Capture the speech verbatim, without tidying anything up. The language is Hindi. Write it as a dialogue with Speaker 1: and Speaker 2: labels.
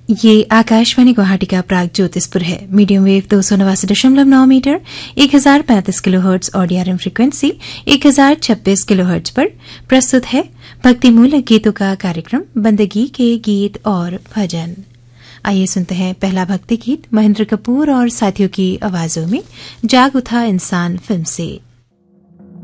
Speaker 1: ये आकाशवाणी गुवाहाटी का प्राग ज्योतिषपुर है। मीडियम वेव दो सौ नवासी दशमलव नौ मीटर एक हजार पैंतीस किलो हर्ट्ज और डीआरएम फ्रीक्वेंसी एक हजार छब्बीस किलो हर्ट्ज पर प्रस्तुत है भक्तिमूलक गीतों का कार्यक्रम बंदगी के गीत और भजन। आइए सुनते हैं पहला भक्ति गीत महेंद्र कपूर और साथियों की आवाजों में जाग उठा इंसान फिल्म से।